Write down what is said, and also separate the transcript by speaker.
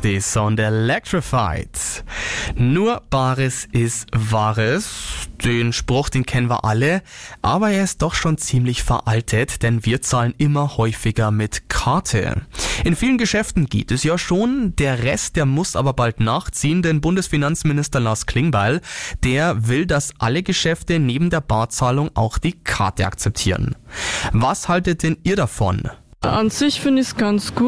Speaker 1: This und Electrified. Nur Bares ist Wahres. Den Spruch, den kennen wir alle, aber er ist doch schon ziemlich veraltet, denn wir zahlen immer häufiger mit Karte. In vielen Geschäften geht es ja schon, der Rest, der muss aber bald nachziehen, denn Bundesfinanzminister Lars Klingbeil, der will, dass alle Geschäfte neben der Barzahlung auch die Karte akzeptieren. Was haltet denn ihr davon?
Speaker 2: An sich finde ich es ganz gut.